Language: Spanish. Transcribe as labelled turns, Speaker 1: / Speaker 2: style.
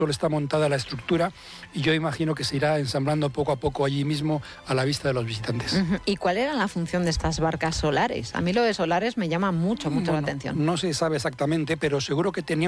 Speaker 1: Solo está montada la estructura y yo imagino que se irá ensamblando poco a poco allí mismo a la vista de los visitantes.
Speaker 2: ¿Y cuál era la función de estas barcas solares? A mí lo de solares me llama mucho la atención.
Speaker 1: No se sabe exactamente, pero seguro que tenía